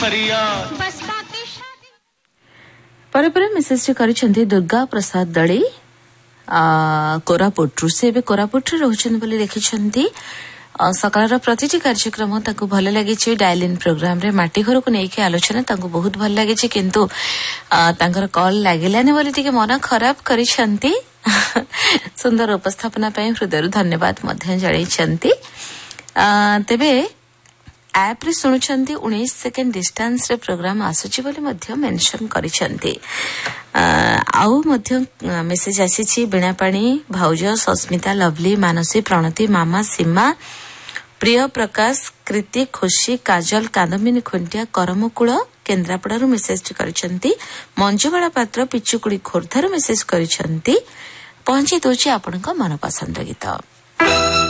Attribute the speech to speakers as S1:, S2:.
S1: ପରେ ପରେ ମେସେଜଟି କରିଛନ୍ତି ଦୁର୍ଗା ପ୍ରସାଦ ଦଳି କୋରାପୁଟରୁ। ସେ ଏବେ କୋରାପୁଟରେ ରହୁଛନ୍ତି ବୋଲି ଲେଖିଛନ୍ତି। ସକାଳର ପ୍ରତିଟି କାର୍ଯ୍ୟକ୍ରମ ତାଙ୍କୁ ଭଲ ଲାଗିଛି। ଡାଏଲ୍ ଇନ୍ ପ୍ରୋଗ୍ରାମରେ ମାଟି ଘରକୁ ନେଇକି ଆଲୋଚନା ତାଙ୍କୁ ବହୁତ ଭଲ ଲାଗିଛି, କିନ୍ତୁ ତାଙ୍କର କଲ୍ ଲାଗିଲାନି ବୋଲି ଟିକେ ମନ ଖରାପ କରିଛନ୍ତି। ସୁନ୍ଦର ଉପସ୍ଥାପନା ପାଇଁ ହୃଦୟରୁ ଧନ୍ୟବାଦ ମଧ୍ୟ ଜଣାଇଛନ୍ତି। ତେବେ ଆପ୍ରେ ଶୁଣୁଛନ୍ତି 19 ସେକେଣ୍ଡ ଡିଷ୍ଟାନ୍ସରେ ପ୍ରୋଗ୍ରାମ ଆସୁଛି ବୋଲି ମଧ୍ୟ ମେନସନ କରିଛନ୍ତି। ଆଉ ମଧ୍ୟ ମେସେଜ ଆସିଛି ବୀଣାପାଣି, ଭାଉଜ, ସସ୍ମିତା, ଲଭଲି, ମାନସୀ, ପ୍ରଣତି, ମାମା, ସୀମା, ପ୍ରିୟ ପ୍ରକାଶ, କୃତି, ଖୁସି, କାଜଲ, କାଦମ୍ବିନୀ ଖୁଣ୍ଟିଆ, କରମକୁଳ କେନ୍ଦ୍ରାପଡ଼ାରୁ ମେସେଜଟି କରିଛନ୍ତି। ମଞ୍ଜୁବାଳା ପାତ୍ର ପିଚୁକୁଳି ଖୋର୍ଦ୍ଧାରୁ ମେସେଜ କରିଛନ୍ତି। ପହଞ୍ଚି ଦଉଛି ଆପଣଙ୍କ ମନପସନ୍ଦ ଗୀତ।